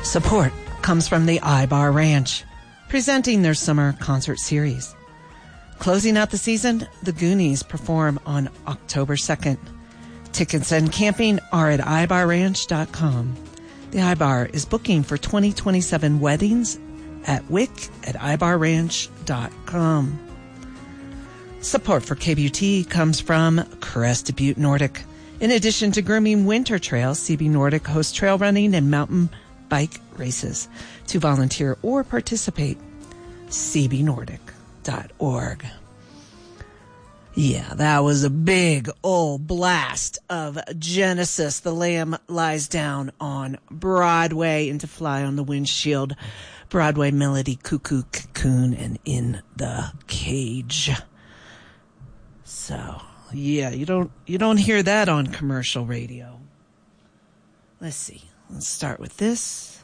Support comes from the iBar Ranch, presenting their summer concert series. Closing out the season, the Goonies perform on October 2nd. Tickets and camping are at ibarranch.com. The iBar is booking for 2027 weddings at wick@ibarranch.com. Support for KBUT comes from Crested Butte Nordic. In addition to grooming winter trails, CB Nordic hosts trail running and mountain bike races. To volunteer or participate, cbnordic.org. Yeah, that was a big old blast of Genesis. The Lamb Lies Down on Broadway, and To Fly on the Windshield, Broadway Melody, Cuckoo, Cocoon, and In the Cage. So, yeah, you don't hear that on commercial radio. Let's see. Let's start with this.